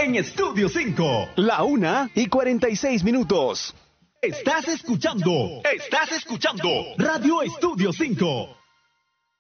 en Estudio 5. La 1:46. Estás escuchando Radio Estudio 5.